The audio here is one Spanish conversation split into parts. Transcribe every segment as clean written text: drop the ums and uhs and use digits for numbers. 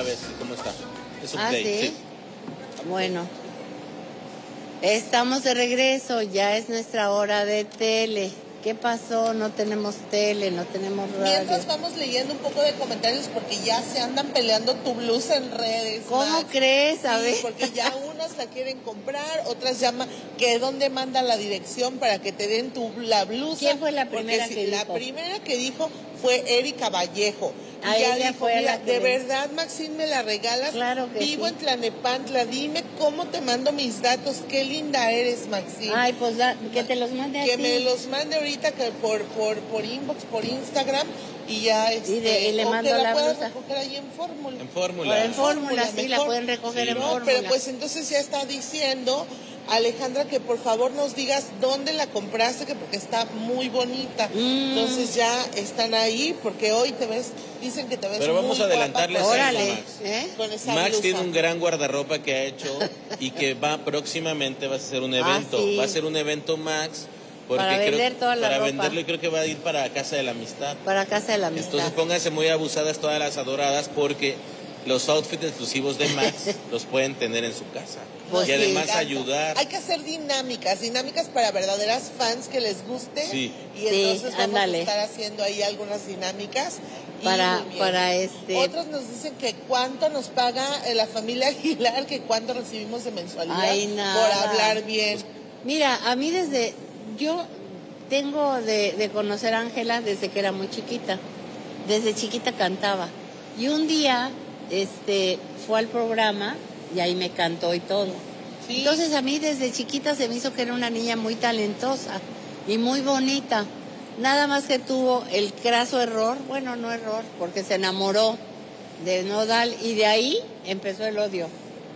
vez cómo está. Es update, ¿sí? Bueno, estamos de regreso, ya es nuestra hora de tele. ¿Qué pasó? No tenemos tele, no tenemos radio. Mientras vamos leyendo un poco de comentarios porque ya se andan peleando tu blusa en redes. ¿Cómo Max? crees? A ver. Sí, porque ya unas la quieren comprar, otras llaman que dónde manda la dirección para que te den la blusa. ¿Quién fue la primera que dijo? La primera que dijo fue Erika Vallejo. A ya ella dijo, fue mira, la que de verdad, Maxine, me la regalas. Claro que Vivo sí. en Tlanepantla, dime cómo te mando mis datos. Qué linda eres, Maxine. Ay, pues que te los mande a ti. Que me los mande ahorita que por inbox, por Instagram y ya y le mando que la puedes blusa. recoger ahí en Fórmula. En Fórmula. En Fórmula, sí, la pueden recoger en Fórmula. Pero pues entonces ya está diciendo Alejandra que por favor nos digas dónde la compraste, que porque está muy bonita. Entonces ya están ahí porque hoy te ves, dicen que te ves pero muy vamos a adelantarles guapa, eso, órale, Max. Con esa Max blusa. tiene un gran guardarropa que ha hecho y que próximamente va a ser un evento. Sí. Va a ser un evento, Max. Porque para vender toda la para ropa. venderlo, y creo que va a ir para Casa de la Amistad. Para Casa de la Amistad. Entonces pónganse muy abusadas todas las adoradas porque los outfits exclusivos de Max los pueden tener en su casa. Pues y además sí, ayudar. Hay que hacer dinámicas para verdaderas fans que les guste. Sí. Y entonces vamos ándale. a estar haciendo ahí algunas dinámicas. Para Otros nos dicen que cuánto nos paga la familia Aguilar, que cuánto recibimos de mensualidad. Ay, nada. Por hablar bien. Mira, a mí yo tengo de conocer a Ángela desde que era muy chiquita. Desde chiquita cantaba. Y un día fue al programa y ahí me cantó y todo. Sí. Entonces a mí desde chiquita se me hizo que era una niña muy talentosa y muy bonita. Nada más que tuvo el craso error, bueno, no error, porque se enamoró de Nodal y de ahí empezó el odio.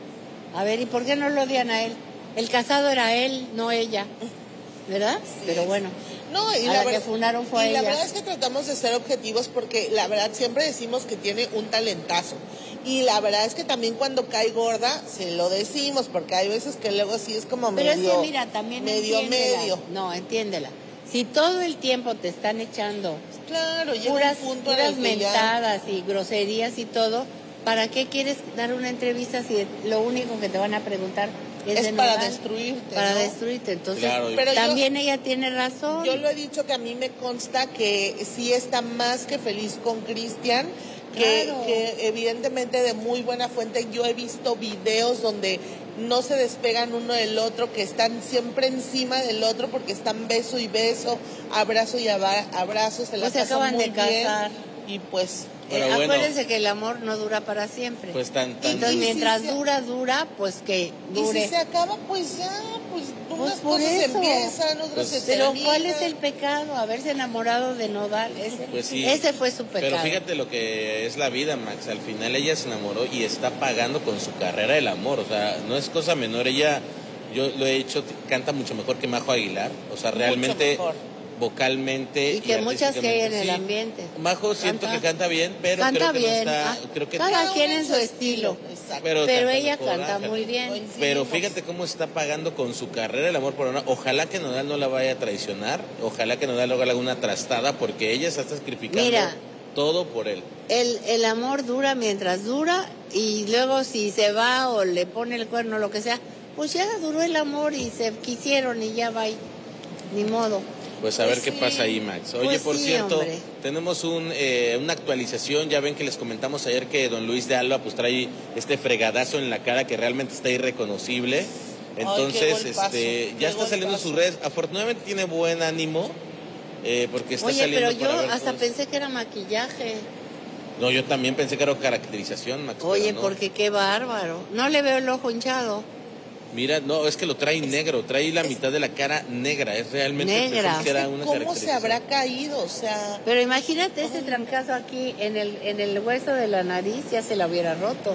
A ver, ¿y por qué no lo odian a él? El casado era él, no ella, ¿verdad? Sí. Pero bueno, No, y la que fundaron fue y ella. la verdad es que tratamos de ser objetivos porque la verdad siempre decimos que tiene un talentazo. Y la verdad es que también cuando cae gorda, se lo decimos, porque hay veces que luego sí es como Pero medio... es que mira, también medio. No, entiéndela. Si todo el tiempo te están echando Claro, llega puras un punto en el que ya... mentadas y groserías y todo, ¿para qué quieres dar una entrevista si lo único que te van a preguntar es para Nodal? destruirte, Para ¿no? Entonces, Claro. Pero también ella tiene razón. Yo lo he dicho que a mí me consta que sí está más que feliz con Cristian, Claro. que evidentemente de muy buena fuente. Yo he visto videos donde no se despegan uno del otro, que están siempre encima del otro porque están beso y beso, abrazo y abrazo, se la Pues se pasan acaban muy de casar. bien. Y pues... Pero bueno, acuérdense que el amor no dura para siempre. pues Entonces, Y mientras si se- dura, pues que dure. Y si se acaba, pues ya, pues unas por cosas eso. empiezan, otras Pues- se Pero terminan. ¿cuál es el pecado? Haberse enamorado de Nodal. Pues sí. Ese fue su pecado. Pero fíjate lo que es la vida, Max. Al final ella se enamoró y está pagando con su carrera el amor. O sea, no es cosa menor. Ella, yo lo he hecho, canta mucho mejor que Majo Aguilar. O sea, Mucho realmente, mejor. vocalmente. Y que muchas que hay en artísticamente, el sí. ambiente. Majo siento que canta bien, pero Canta creo que bien. no está. Ah, Creo que cada quien en su estilo. Exacto. Pero Pero canta ella mejor, canta Ángel. muy bien. Pero Coincidimos. fíjate cómo está pagando con su carrera el amor por una. Ojalá que Nodal no la vaya a traicionar. Ojalá que Nodal haga alguna trastada porque ella se está sacrificando Mira, todo por él. El amor dura mientras dura y luego si se va o le pone el cuerno o lo que sea, pues ya duró el amor y se quisieron y ya va y ni modo. Pues a ver qué sí. pasa ahí, Max. Oye, Pues por sí, cierto, hombre. tenemos una actualización. Ya ven que les comentamos ayer que don Luis de Alba pues trae este fregadazo en la cara que realmente está irreconocible. Entonces, qué golpazo, ya qué está saliendo en sus golpazo. redes. Afortunadamente tiene buen ánimo porque está Oye, saliendo pero yo para ver hasta cosas. pensé que era maquillaje. No, yo también pensé que era caracterización, Max. Oye, pero no. porque qué bárbaro. No le veo el ojo hinchado. Mira, no, es que lo trae negro, trae la mitad de la cara negra, es realmente Negra. pensé que era una ¿Cómo se caracterización. habrá caído? O sea, Pero imagínate ese trancazo aquí en el hueso de la nariz, ya se la hubiera roto.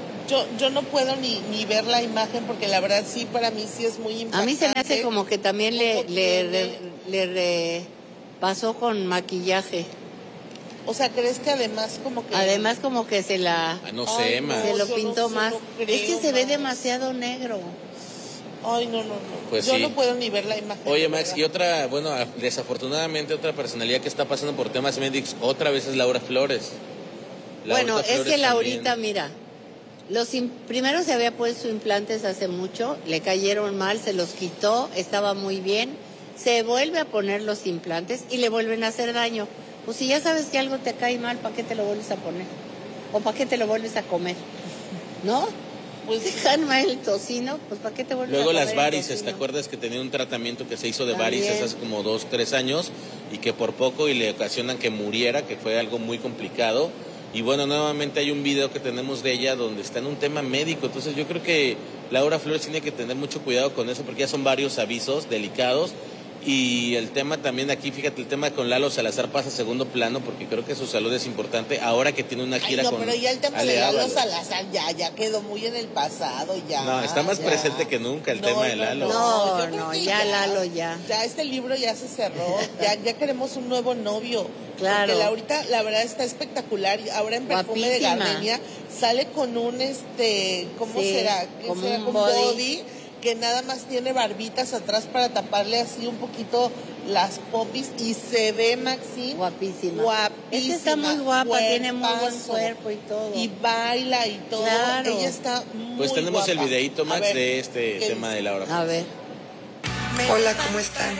yo no puedo ni ver la imagen porque la verdad sí, para mí sí es muy impactante. A mí se me hace como que también tiene- le pasó con maquillaje. O sea, ¿crees que además como que... Además como que se la... Ah, no Ay, sé, no. Max. Se lo yo pintó no sé, más. no creo, Es que se ve Max. demasiado negro. Ay, no. Pues yo sí. no puedo ni ver la imagen. Oye, de Max, verdad. y otra, bueno, desafortunadamente otra personalidad que está pasando por temas médicos, otra vez es Laura Flores. Bueno, Laurita es Flores que Laurita, también. mira, Primero se había puesto implantes hace mucho, le cayeron mal, se los quitó, estaba muy bien, se vuelve a poner los implantes y le vuelven a hacer daño. Pues si ya sabes que algo te cae mal, ¿para qué te lo vuelves a poner? ¿O para qué te lo vuelves a comer? ¿No? Pues si cae mal el tocino, pues ¿para qué te vuelves Luego a comer las varices, ¿te acuerdas que tenía un tratamiento que se hizo de varices hace como 2, 3 años y que por poco y le ocasionan que muriera, que fue algo muy complicado? Y bueno, nuevamente hay un video que tenemos de ella donde está en un tema médico. Entonces yo creo que Laura Flores tiene que tener mucho cuidado con eso porque ya son varios avisos delicados. Y el tema también aquí, fíjate, el tema con Lalo Salazar pasa a segundo plano porque creo que su salud es importante ahora que tiene una gira con pero ya el tema Ale de Lalo Ábalos. Salazar ya quedó muy en el pasado, ya. No, está más presente que nunca el tema de Lalo. Yo creo que ya Lalo ya. Ya este libro ya se cerró, ya queremos un nuevo novio. Claro. Porque Laurita, la verdad, está espectacular. Ahora en Perfume de Gardenia sale con un, ¿cómo Sí, será? ¿Qué como será? un Con body. que nada más tiene barbitas atrás para taparle así un poquito las popis y se ve, Maxi, guapísima. Guapísima. Es que está muy guapa, cuerpazo, tiene muy buen cuerpo y todo. Y baila y todo. Claro. Ella está muy Pues tenemos guapa. el videíto, A Max, ver, de este ¿qué tema dice? de Laura Flores. A ver. Hola, ¿cómo están?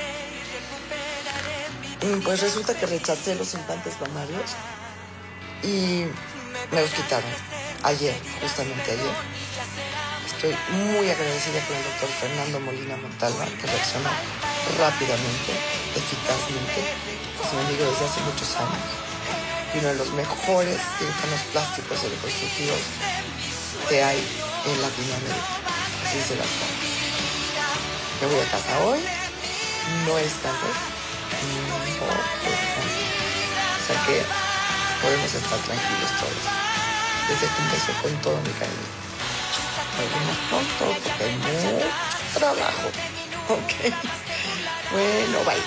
Pues resulta que rechacé los implantes mamarios y me los quitaron ayer, justamente ayer. Estoy muy agradecida con el doctor Fernando Molina Montalva, que reaccionó rápidamente, eficazmente. Es un amigo desde hace muchos años y uno de los mejores cirujanos plásticos y reconstructivos que hay en Latinoamérica. Así se las pongo. Me voy a casa hoy, no es cáncer, no es cáncer. O sea que podemos estar tranquilos todos. Les dejo un beso con todo mi cariño. Nos vemos pronto porque hay mucho trabajo. Ok. Bueno, bye.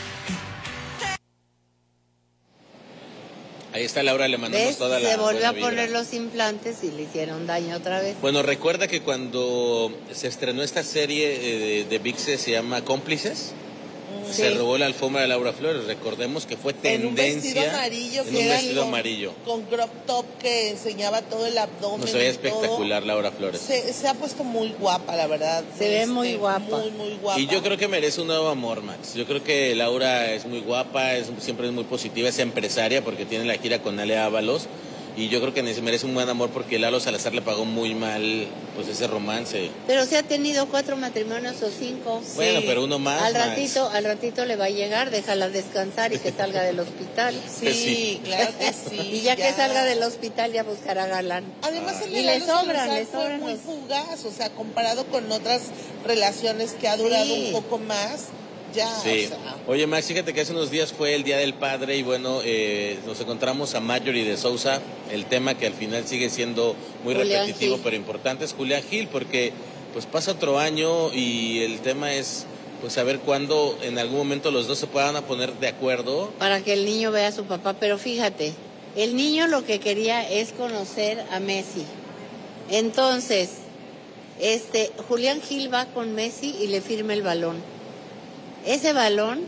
Ahí está Laura, le mandamos ¿Ves? toda la Se volvió a buena vibra. poner los implantes y le hicieron daño otra vez. Bueno, recuerda que cuando se estrenó esta serie de ViX se llama Cómplices, Sí. se robó la alfombra de Laura Flores. Recordemos que fue tendencia En un vestido amarillo, en un vestido amarillo. con crop top que enseñaba todo el abdomen. Nos veía y todo. espectacular Laura Flores. Se ha puesto muy guapa, la verdad. Se ve muy guapa. Muy, muy guapa. Y yo creo que merece un nuevo amor, Max. Yo creo que Laura es muy guapa, siempre es muy positiva, es empresaria porque tiene la gira con Ale Ábalos. Y yo creo que merece un buen amor porque Lalo Salazar le pagó muy mal pues ese romance. Pero se ha tenido 4 matrimonios o 5. Bueno, pero uno más, Al Max. ratito le va a llegar, déjala descansar y que salga del hospital. Sí, claro que sí. Y ya que salga del hospital ya buscará galán. Además, el Y de le Lalo sobran, Salazar le fue sobran muy los- fugaz, o sea, comparado con otras relaciones que ha durado Sí. un poco más, ya, Sí. o sea. Oye, Max, fíjate que hace unos días fue el Día del Padre y bueno, nos encontramos a Marjorie de Sousa. El tema que al final sigue siendo muy Julián repetitivo Gil. pero importante es Julián Gil porque pues pasa otro año y el tema es pues saber cuándo en algún momento los dos se puedan a poner de acuerdo. Para que el niño vea a su papá. Pero fíjate, el niño lo que quería es conocer a Messi. Entonces, Julián Gil va con Messi y le firma el balón. Ese balón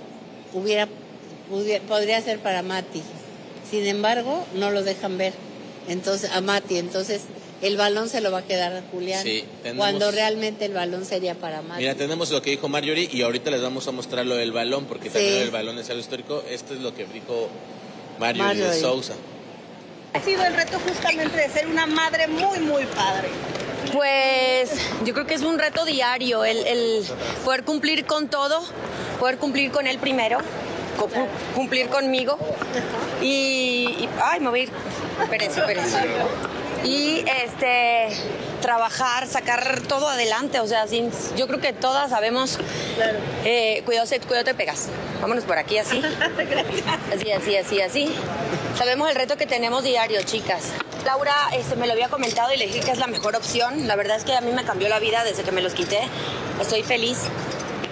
podría ser para Mati. Sin embargo, no lo dejan ver. Entonces, a Mati. Entonces, el balón se lo va a quedar a Julián. Sí, tenemos- Cuando realmente el balón sería para Mati. Mira, tenemos lo que dijo Marjorie y ahorita les vamos a mostrar lo del balón porque Sí. también el balón es algo histórico. Esto es lo que dijo Marjorie de Marjorie. Sousa. Ha sido el reto justamente de ser una madre muy, muy padre. Pues yo creo que es un reto diario, el poder cumplir con todo, poder cumplir con él primero, cumplir conmigo ay, me voy a ir, espérense. Y trabajar, sacar todo adelante, o sea, yo creo que todas sabemos, cuidado te pegas, vámonos por aquí así, así. Sabemos el reto que tenemos diario, chicas. Laura me lo había comentado y le dije que es la mejor opción. La verdad es que a mí me cambió la vida desde que me los quité. Estoy feliz.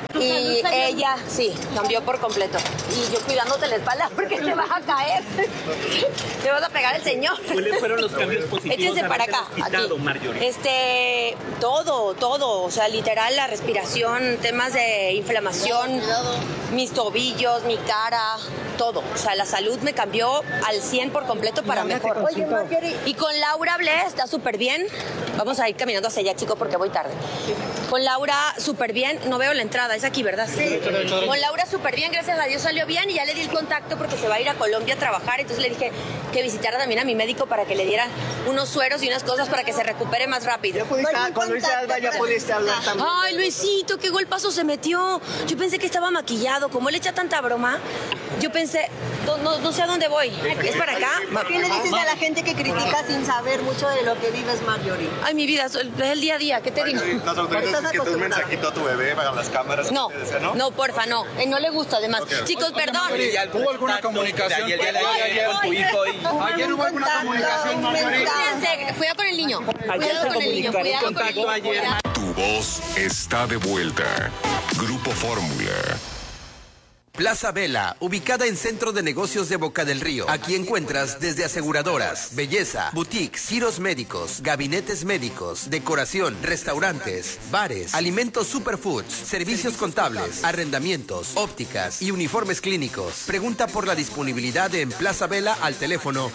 Y ella, sí, cambió por completo. Y yo cuidándote la espalda porque te vas a caer. Te vas a pegar el señor. ¿Cuáles fueron los cambios positivos? Échense para acá. Quitado, Aquí. Marjorie? Todo. O sea, literal, la respiración, temas de inflamación, mis tobillos, mi cara, todo. O sea, la salud me cambió al 100 por completo para mejor. Oye, Marjorie. Y con Laura hablé, está súper bien. Vamos a ir caminando hacia allá, chicos, porque voy tarde. Sí. Con Laura súper bien. No veo la entrada, es aquí, ¿verdad? Sí. Con Laura súper bien, gracias a Dios salió bien y ya le di el contacto porque se va a ir a Colombia a trabajar. Entonces le dije que visitara también a mi médico para que le dieran unos sueros y unas cosas para que se recupere más rápido. Con Luis Alba ya pudiste hablar también. Ay, Luisito, qué golpazo se metió. Yo pensé que estaba maquillado. Como él echa tanta broma, yo pensé, no sé a dónde voy. ¿Es para acá? ¿Qué le dices a la gente que critica sin saber mucho de lo que vives, Marjorie? Ay, mi vida, es el día a día. ¿Qué te digo? ¿Las autoridades que te un mensajito a tu bebé para las cámaras? No, no, porfa, no. No le gusta, además. Okay. Chicos, perdón. ¿Hubo alguna comunicación? Con tu hijo y... ¿Ayer hubo alguna comunicación, Marjorie? Cuidado con el niño. Cuidado con el niño. Cuidado con el niño. Tu voz está de vuelta. Grupo Fórmula. Plaza Vela, ubicada en Centro de Negocios de Boca del Río. Aquí encuentras desde aseguradoras, belleza, boutiques, giros médicos, gabinetes médicos, decoración, restaurantes, bares, alimentos superfoods, servicios contables, arrendamientos, ópticas y uniformes clínicos. Pregunta por la disponibilidad en Plaza Vela al teléfono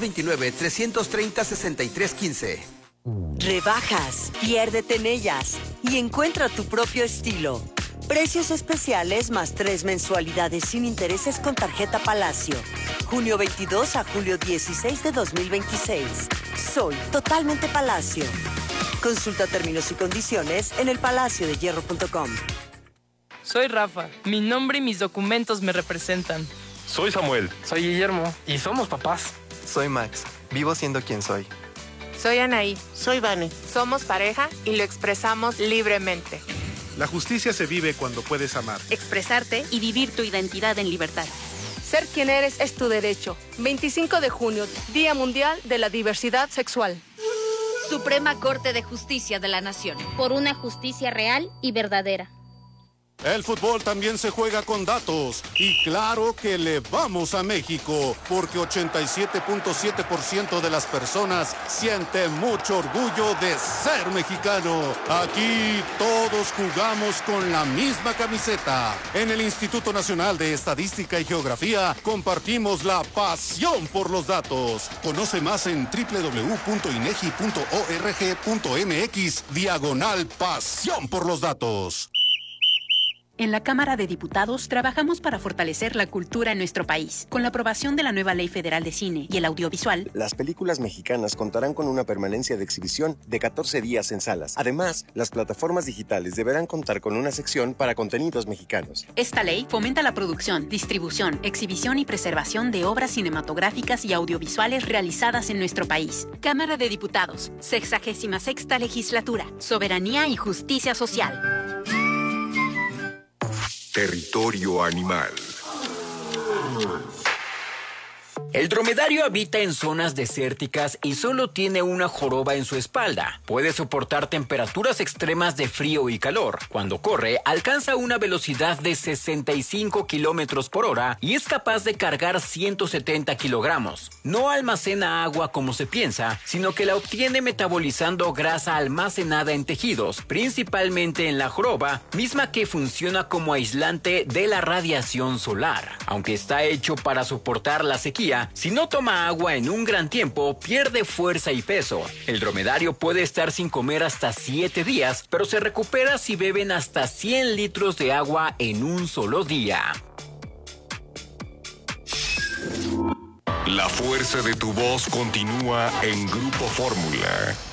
229-330-6315. Rebajas, piérdete en ellas y encuentra tu propio estilo. Precios especiales más 3 mensualidades sin intereses con tarjeta Palacio. Junio 22 a julio 16 de 2026. Soy totalmente Palacio. Consulta términos y condiciones en elpalaciodehierro.com. Soy Rafa. Mi nombre y mis documentos me representan. Soy Samuel. Soy Guillermo. Y somos papás. Soy Max. Vivo siendo quien soy. Soy Anaí. Soy Vane. Somos pareja y lo expresamos libremente. La justicia se vive cuando puedes amar, expresarte y vivir tu identidad en libertad. Ser quien eres es tu derecho. 25 de junio, Día Mundial de la Diversidad Sexual. Suprema Corte de Justicia de la Nación. Por una justicia real y verdadera. El fútbol también se juega con datos y claro que le vamos a México porque 87.7% de las personas siente mucho orgullo de ser mexicano. Aquí todos jugamos con la misma camiseta. En el Instituto Nacional de Estadística y Geografía compartimos la pasión por los datos. Conoce más en www.inegi.org.mx/pasión por los datos. En la Cámara de Diputados trabajamos para fortalecer la cultura en nuestro país. Con la aprobación de la nueva Ley Federal de Cine y el Audiovisual, las películas mexicanas contarán con una permanencia de exhibición de 14 días en salas. Además, las plataformas digitales deberán contar con una sección para contenidos mexicanos. Esta ley fomenta la producción, distribución, exhibición y preservación de obras cinematográficas y audiovisuales realizadas en nuestro país. Cámara de Diputados, 66ª Legislatura, Soberanía y Justicia Social. Territorio animal. El dromedario habita en zonas desérticas y solo tiene una joroba en su espalda. Puede soportar temperaturas extremas de frío y calor. Cuando corre, alcanza una velocidad de 65 kilómetros por hora y es capaz de cargar 170 kilogramos. No almacena agua como se piensa, sino que la obtiene metabolizando grasa almacenada en tejidos, principalmente en la joroba, misma que funciona como aislante de la radiación solar. Aunque está hecho para soportar la sequía, si no toma agua en un gran tiempo, pierde fuerza y peso. El dromedario puede estar sin comer hasta 7 días, pero se recupera si beben hasta 100 litros de agua en un solo día. La fuerza de tu voz continúa en Grupo Fórmula.